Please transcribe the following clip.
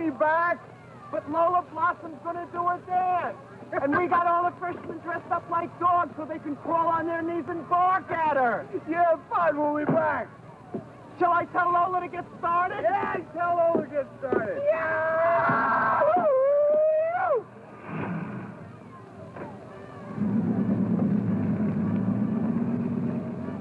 be back. But Lola Blossom's gonna do her dance. And we got all the freshmen dressed up like dogs so they can crawl on their knees and bark at her. Yeah, fine, we'll be back. Shall I tell Lola to get started? Yeah, tell Lola to get started. Yeah!